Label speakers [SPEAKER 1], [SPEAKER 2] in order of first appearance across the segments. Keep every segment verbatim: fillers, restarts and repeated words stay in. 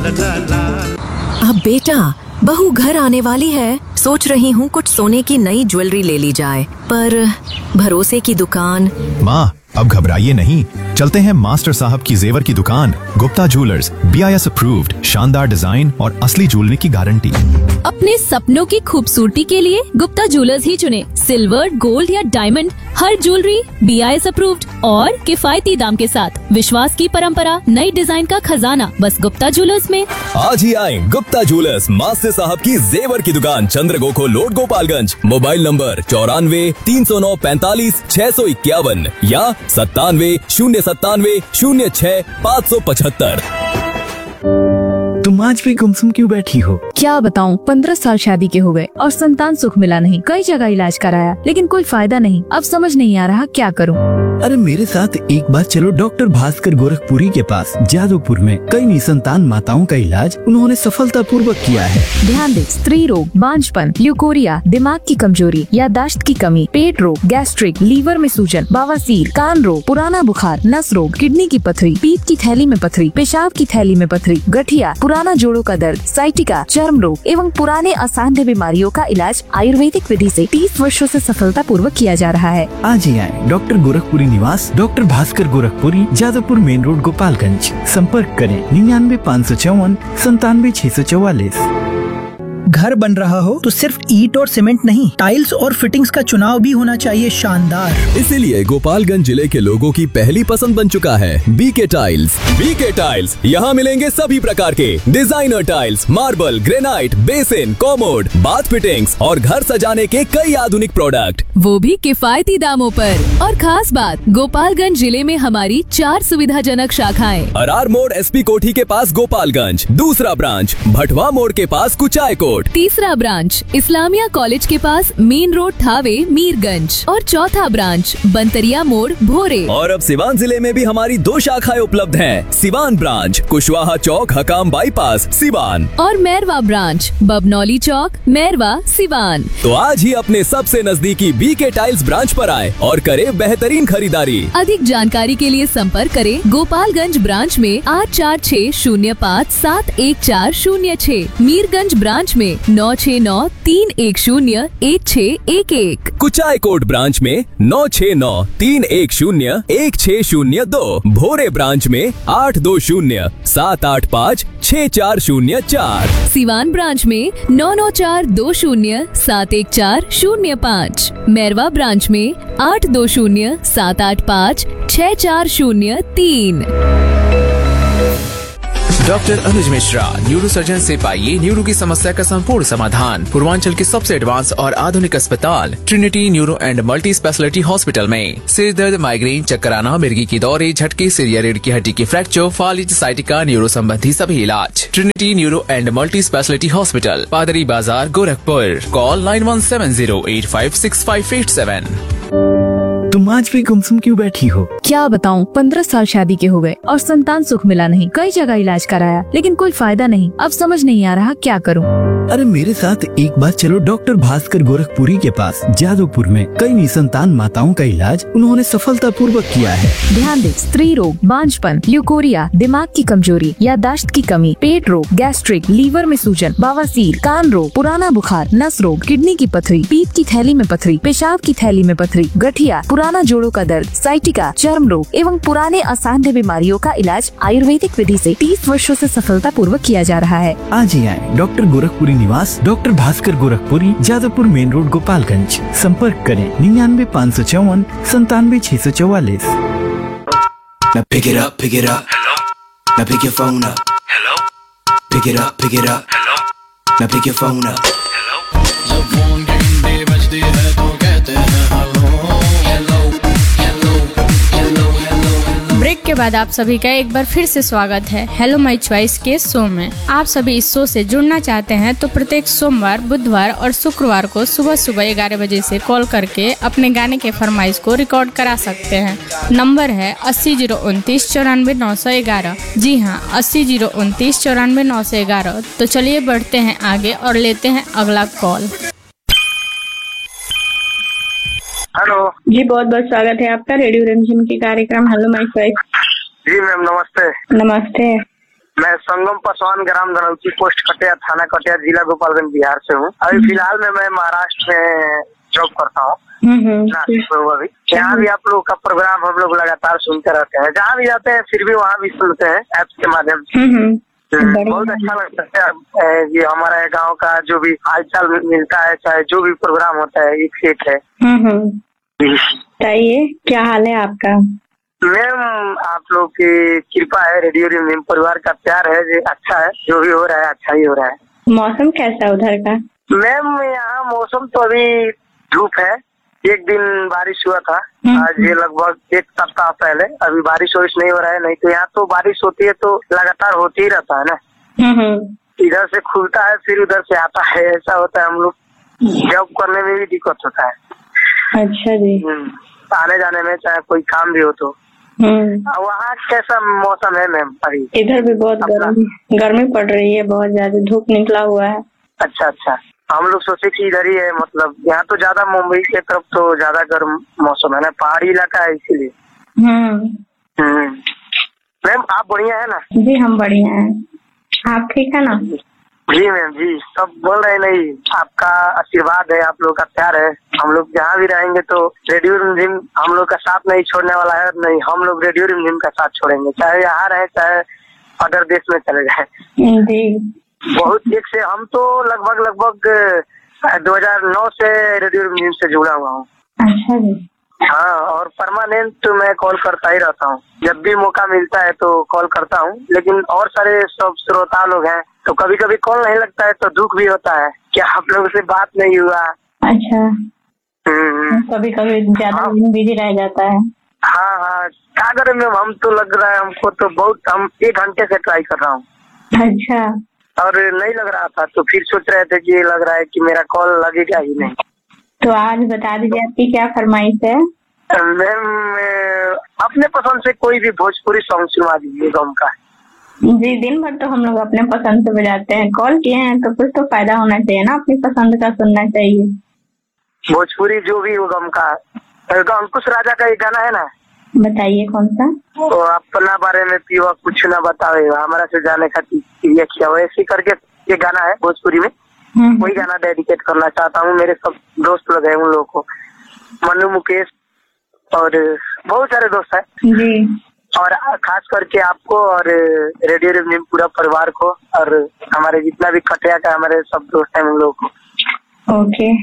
[SPEAKER 1] अब बेटा, बहू घर आने वाली है, सोच रही हूँ कुछ सोने की नई ज्वेलरी ले ली जाए, पर भरोसे की दुकान।
[SPEAKER 2] माँ, अब घबराइए नहीं, चलते हैं मास्टर साहब की जेवर की दुकान, Gupta jewellers, B I S approved, शानदार डिजाइन और असली ज्वेलरी की गारंटी।
[SPEAKER 3] अपने सपनों की खूबसूरती के लिए गुप्ता ज्वेलर्स ही चुने। सिल्वर, गोल्ड या diamond, her jewellery B I S approved और किफायती दाम के साथ। विश्वास की परंपरा, नई डिजाइन का खजाना, बस गुप्ता ज्वेलर्स में।
[SPEAKER 4] आज ही आए गुप्ता ज्वेलर्स, मास्टर साहब की जेवर की दुकान, चंद्रगोखो लोड, गोपालगंज। मोबाइल नंबर चौरानवे तीन सौ नौ पैंतालीस छह सौ इक्यावन या सत्तानवे शून्य सत्तानवे शून्य छह पाँच सौ पचहत्तर।
[SPEAKER 5] तुम आज भी गुमसुम क्यों बैठी हो?
[SPEAKER 6] क्या बताऊं, पंद्रह साल शादी के हो गए और संतान सुख मिला नहीं। कई जगह इलाज कराया लेकिन कोई फायदा नहीं। अब समझ नहीं आ रहा क्या करूं।
[SPEAKER 5] अरे मेरे साथ एक बार चलो डॉक्टर भास्कर गोरखपुरी के पास। जादवपुर में कई निसंतान माताओं का इलाज उन्होंने सफलता पूर्वक किया है।
[SPEAKER 6] ध्यान दे, स्त्री रोग, बांझपन, ल्यूकोरिया, दिमाग की कमजोरी, याददाश्त की कमी, पेट रोग, गैस्ट्रिक, लीवर में सूजन, बवासीर, कान रोग, पुराना बुखार, नस रोग, किडनी की पथरी, पीत की थैली में पथरी, पेशाब की थैली में पथरी, गठिया, पुराना जोड़ों का दर्द, साइटिका, चर्म रोग एवं पुराने असाध्य बीमारियों का इलाज आयुर्वेदिक विधि से तीस वर्षों से सफलता पूर्वक किया जा रहा है।
[SPEAKER 5] आज ही आए डॉक्टर गोरखपुरी निवास, doctor Bhaskar Gorakhpuri, Jadavpur main road, Gopalganj. संपर्क करें निन्यानवे पाँच सौ चौवन संतानवे छह सौ चौवालीस।
[SPEAKER 7] घर बन रहा हो तो सिर्फ ईंट और सीमेंट नहीं, टाइल्स और फिटिंग्स का चुनाव भी होना चाहिए शानदार।
[SPEAKER 4] इसीलिए गोपालगंज जिले के लोगों की पहली पसंद बन चुका है बीके टाइल्स। बीके टाइल्स, यहाँ मिलेंगे सभी प्रकार के designer tiles, marble, granite, basin, commode, bath fittings और घर सजाने के कई आधुनिक प्रोडक्ट,
[SPEAKER 3] वो भी किफायती दामों पर। और खास बात, गोपालगंज जिले में हमारी चार सुविधाजनक शाखाएं।
[SPEAKER 4] अरार मोड़ एसपी कोठी के पास गोपालगंज, दूसरा ब्रांच भटवा मोड़ के पास कुचाय कोट,
[SPEAKER 3] तीसरा ब्रांच इस्लामिया कॉलेज के पास मेन रोड, थावे, मीरगंज और चौथा ब्रांच बंतरिया मोड़, भोरे।
[SPEAKER 4] और अब सिवान जिले में भी हमारी दो शाखाएं उपलब्ध हैं। सिवान ब्रांच कुशवाहा चौक, हकाम बाईपास, सिवान,
[SPEAKER 3] और मैरवा ब्रांच बबनौली चौक, मैरवा, सिवान।
[SPEAKER 4] तो आज ही अपने सबसे नजदीकी बीके टाइल्स ब्रांच पर आए और करे बेहतरीन खरीदारी।
[SPEAKER 3] अधिक जानकारी के लिए संपर्क करें गोपालगंज ब्रांच में आठ चार छह शून्य पाँच सात एक चार शून्य छह, मीरगंज ब्रांच में नौ छह नौ तीन एक शून्य एक छह एक एक,
[SPEAKER 4] कुचाय कोट ब्रांच में नौ छह नौ तीन एक शून्य एक छह शून्य दो, भोरे ब्रांच में आठ दो शून्य सात आठ पाँच छह चार शून्य चार,
[SPEAKER 3] सिवान ब्रांच में नौ नौ चार दो शून्य सात एक चार शून्य पाँच, मैरवा ब्रांच में आठ दो शून्य सात आठ पाँच छह चार शून्य तीन।
[SPEAKER 8] डॉक्टर अनुज मिश्रा, न्यूरो सर्जन से पाइए न्यूरो की समस्या का संपूर्ण समाधान। पूर्वांचल के सबसे एडवांस और आधुनिक अस्पताल Trinity neuro and multi speciality hospital में सिर दर्द, माइग्रेन, चक्कर आना, मिर्गी की दौरे, झटके, सिर या रीढ़ की हड्डी की फ्रैक्चर, फालिज, साइटिका, न्यूरो संबंधी सभी इलाज। Trinity neuro and multi speciality hospital, पादरी बाजार, Gorakhpur. Call nine one seven zero eight five six five eight seven.
[SPEAKER 5] तुम आज भी गुमसुम क्यों बैठी हो?
[SPEAKER 6] क्या बताऊं, पंद्रह साल शादी के हो गए और संतान सुख मिला नहीं। कई जगह इलाज कराया लेकिन कोई फायदा नहीं। अब समझ नहीं आ रहा क्या करूं।
[SPEAKER 5] अरे मेरे साथ एक बार चलो डॉक्टर भास्कर गोरखपुरी के पास। जादवपुर में कई निसंतान माताओं का इलाज उन्होंने सफलता पूर्वक किया है।
[SPEAKER 6] ध्यान दे, स्त्री रोग, बांझपन, ल्यूकोरिया, दिमाग की कमजोरी, याददाश्त की कमी, पेट रोग, गैस्ट्रिक, लीवर में सूजन, बवासीर, कान रोग, पुराना बुखार, नस रोग, किडनी की पथरी, पीत की थैली में पथरी, पेशाब की थैली में पथरी, गठिया, पुराना जोड़ों का दर्द, साइटिका, चर्म रोग एवं पुराने असाध्य बीमारियों का इलाज आयुर्वेदिक विधि से तीस वर्षों से सफलता पूर्वक किया जा रहा है।
[SPEAKER 5] आज ही आए डॉक्टर गोरखपुरी निवास, doctor Bhaskar Gorakhpuri, Jadavpur main road, Gopalganj. संपर्क करें निन्यानवे पाँच सौ चौवन संतानवे छह सौ चौवालीस।
[SPEAKER 9] Now pick it up, pick it up. Hello. Now pick your phone up. Hello. Pick it up, pick it up. Hello. Now pick your phone up. Hello. जब फोन की घंटी बजती है तो कहते हैं hello hello hello hello hello.
[SPEAKER 10] Break के बाद आप सभी का एक बार फिर से स्वागत है हेलो माय चॉइस के शो में। आप सभी इस शो से जुड़ना चाहते हैं तो प्रत्येक सोमवार, बुधवार और शुक्रवार को सुबह सुबह ग्यारह बजे से कॉल करके अपने गाने के फरमाइश को रिकॉर्ड करा सकते हैं। नंबर है अस्सी जीरो उनतीस चौरानवे नौ सौ ग्यारह। जी हाँ, अस्सी जीरो उनतीस चौरानवे नौ सौ ग्यारह। तो चलिए बढ़ते हैं आगे और लेते हैं अगला कॉल।
[SPEAKER 11] हेलो
[SPEAKER 12] जी, बहुत बहुत स्वागत है आपका रेडियो रंजन के कार्यक्रम hello my choice.
[SPEAKER 11] Ji ma'am, नमस्ते।
[SPEAKER 12] नमस्ते।
[SPEAKER 11] मैं संगम पासवान, ग्राम धनौती, पोस्ट कटिया, थाना कटिया, जिला गोपालगंज, बिहार से हूँ। अभी फिलहाल में मैं महाराष्ट्र में जॉब करता हूँ, नासिक में हूँ अभी। यहाँ भी आप लोग का प्रोग्राम हम लोग लगातार सुनते रहते हैं, जहाँ भी जाते हैं फिर भी वहाँ भी सुनते हैं ऐप्स के माध्यम से। बहुत अच्छा लगता है ये हमारे गांव का जो भी हालचाल मिलता है, चाहे जो भी प्रोग्राम होता है, एक सेट है।
[SPEAKER 12] बताइए क्या हाल है आपका?
[SPEAKER 11] मैम आप लोग की कृपा है, रेडियो रिमझिम परिवार का प्यार है, जो अच्छा है, जो भी हो रहा है अच्छा ही हो रहा है।
[SPEAKER 12] मौसम कैसा है उधर का?
[SPEAKER 11] मैम यहाँ मौसम तो अभी धूप है, एक दिन बारिश हुआ था, आज ये लगभग एक सप्ताह पहले। अभी बारिश वारिश नहीं हो रहा है, नहीं तो यहाँ तो बारिश होती है तो लगातार होती ही रहता है ना। इधर से खुलता है फिर उधर से आता है, ऐसा होता है। हम लोग जॉब करने में भी दिक्कत होता है।
[SPEAKER 12] अच्छा जी।
[SPEAKER 11] आने जाने में, चाहे कोई काम भी हो तो। वहाँ कैसा मौसम है मैम? अभी
[SPEAKER 12] इधर भी बहुत गर्मी गर्मी पड़ रही है, बहुत ज्यादा धूप निकला हुआ है। अच्छा
[SPEAKER 11] अच्छा, हम लोग सोचे कि इधर ही है, मतलब यहाँ तो ज्यादा मुंबई के तरफ तो ज्यादा गर्म मौसम है ना, पहाड़ी इलाका है इसीलिए। हम्म मैम आप बढ़िया है ना?
[SPEAKER 12] जी हम बढ़िया हैं, आप ठीक है ना?
[SPEAKER 11] जी मैम जी, सब बोल रहे नहीं, आपका आशीर्वाद है, आप लोग का प्यार है। हम लोग जहाँ भी रहेंगे तो रेडियो रिमझिम हम लोग का साथ नहीं छोड़ने वाला है, नहीं हम लोग रेडियो रिमझिम का साथ छोड़ेंगे, चाहे यहाँ रहे चाहे अदर देश में चले जाए।
[SPEAKER 12] जी
[SPEAKER 11] बहुत एक से हम तो लगभग लगभग दो हज़ार नौ से रेडियो रिमझिम से जुड़ा हुआ हूँ।
[SPEAKER 12] अच्छा जी।
[SPEAKER 11] हाँ, और परमानेंट तो मैं कॉल करता ही रहता हूँ, जब भी मौका मिलता है तो कॉल करता हूँ। लेकिन और सारे सब श्रोता लोग हैं तो कभी कभी कॉल नहीं लगता है तो दुख भी होता है कि आप लोगों से बात नहीं हुआ।
[SPEAKER 12] अच्छा, कभी कभी ज्यादा बिजी रह जाता है।
[SPEAKER 11] हाँ हाँ, क्या करें मैम, हम तो लग रहा है हमको तो बहुत, हम एक घंटे से ट्राई कर रहा हूँ।
[SPEAKER 12] अच्छा,
[SPEAKER 11] और नहीं लग रहा था तो फिर सोच रहे थे कि ये लग रहा है कि मेरा कॉल लगेगा ही नहीं।
[SPEAKER 12] तो आज बता दीजिए आपकी क्या फरमाइश है?
[SPEAKER 11] मैम अपने पसंद से कोई भी भोजपुरी सॉन्ग सुना दीजिए गम का।
[SPEAKER 12] जी, दिन भर तो हम लोग अपने पसंद से बजाते हैं, कॉल किए हैं तो कुछ तो फायदा होना चाहिए ना, अपनी पसंद का सुनना चाहिए।
[SPEAKER 11] भोजपुरी जो भी हो गम का, अंकुश राजा का एक गाना है ना,
[SPEAKER 12] बताइए कौन सा?
[SPEAKER 11] तो अपना बारे में पीवा कुछ ना बतावे, हमारा से जाने खातिर ऐसी करके ये गाना है भोजपुरी में, वही गाना डेडिकेट करना चाहता हूँ। मेरे सब दोस्त लोग हैं, उन लोगों को, मनु, मुकेश और बहुत सारे दोस्त हैं
[SPEAKER 12] जी,
[SPEAKER 11] और खास करके आपको और रेडियो रिमझिम पूरा परिवार को, और हमारे जितना भी कटिया का हमारे सब दोस्त हैं उन लोगों को।
[SPEAKER 12] ओके,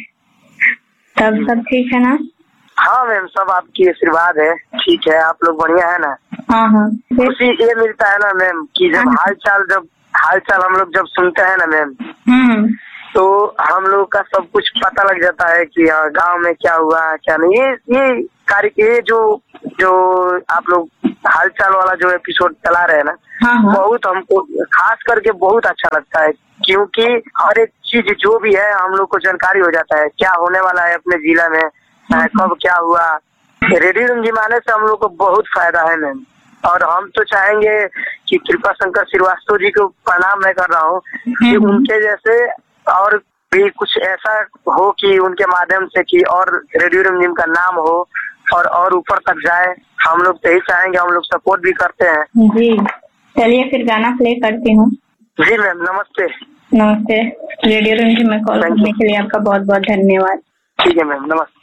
[SPEAKER 12] तब सब ठीक है ना?
[SPEAKER 11] हाँ मैम, सब आपकी आशीर्वाद है, ठीक है, आप लोग बढ़िया है ना?
[SPEAKER 12] हाँ हाँ।
[SPEAKER 11] खुशी ये मिलता है ना मैम कि जब हाल चाल जब हाल चाल हम लोग जब सुनते हैं ना मैम, तो हम लोग का सब कुछ पता लग जाता है कि गांव में क्या हुआ क्या नहीं। ये ये कार्य ये जो जो आप लोग हालचाल वाला जो एपिसोड चला रहे हैं ना,
[SPEAKER 12] हाँ।
[SPEAKER 11] बहुत हमको खास करके बहुत अच्छा लगता है, क्योंकि हर एक चीज जो भी है हम लोग को जानकारी हो जाता है, क्या होने वाला है अपने जिला में, कब क्या हुआ। रेडियो रिमझिम आने से हम लोग को बहुत फायदा है मैम, और हम तो चाहेंगे कि कृपा शंकर श्रीवास्तव जी को प्रणाम मैं कर रहा हूँ कि उनके जैसे और भी कुछ ऐसा हो कि उनके माध्यम से कि और रेडियो रिमझिम का नाम हो और और ऊपर तक जाए। हम लोग तो यही चाहेंगे, हम लोग सपोर्ट भी करते हैं।
[SPEAKER 12] जी, चलिए फिर गाना प्ले करती हूँ।
[SPEAKER 11] जी मैम, नमस्ते।
[SPEAKER 12] नमस्ते, रेडियो रिमझिम में कॉल करने के लिए आपका बहुत बहुत धन्यवाद।
[SPEAKER 11] ठीक है मैम, नमस्ते।